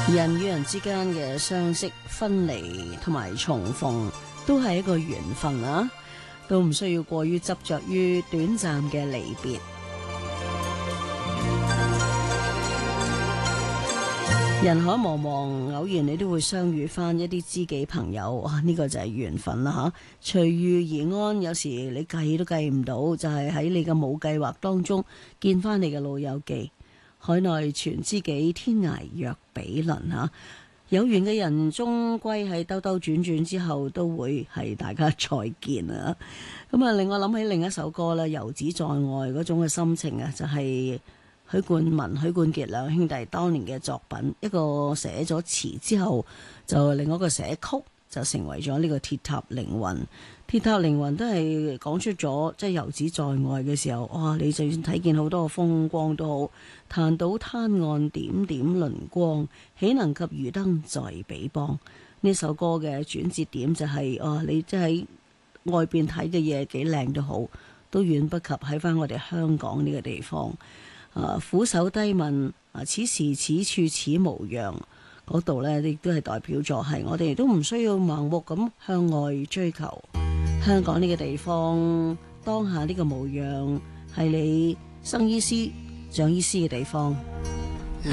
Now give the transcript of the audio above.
人與人之間嘅相識、分離同埋重逢，都係一個緣分啊！都唔需要過於執着於短暫嘅離別。人海茫茫，偶然你都會相遇翻一啲知己朋友，哇！呢個就係緣分啦吓，隨遇而安。有時你計都計唔到，就係喺你嘅冇計劃當中見翻你嘅老友記。海內存知己，天涯若比鄰吓。有緣嘅人終歸係兜兜轉轉之後都會係大家再見啊！咁啊，令我諗起另一首歌啦，遊子在外嗰種嘅心情啊，就係許冠文、許冠傑兩兄弟當年嘅作品，一個寫咗詞之後，就另外一個寫曲，就成為咗呢個鐵塔凌雲。鐵塔凌雲都係講出咗，即係遊子在外嘅時候，哇！你就算睇見好多風光都好，彈到灘岸點點鱗光，豈能及漁燈在彼邦？呢首歌嘅轉折點就係、你即係外邊睇嘅嘢幾靚都好，都遠不及喺翻我哋香港呢個地方。俯首低問，此時此處此模樣。嗰度呢，亦都係代表咗係我哋都唔需要盲目咁向外追求。香港呢個地方，當下呢個模樣係你生醫師長醫師嘅地方。